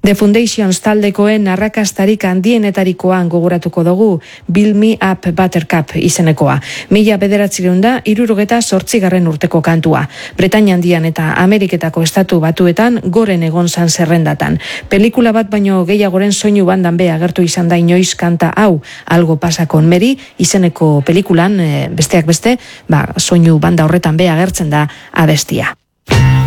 The Foundations taldekoen arrakastarik handienetarikoan gogoratuko dugu Build Me Up Buttercup izenekoa. 1968 urteko kantua. Bretainia Handian eta Ameriketako estatu batuetan goren egon zan zerrendatan. Pelikula bat baino gehiagoren soinu bandan be agertu izan da inoiz kanta hau, Algo pasa con Mary izeneko pelikulan, besteak beste, soinu banda horretan be agertzen da abestia.